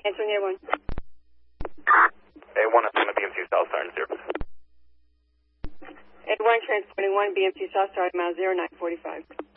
Answering A1. A1, I'm going to BMC South, Sergeant 0. A1, transporting 1, BMC South, starting mile 0945.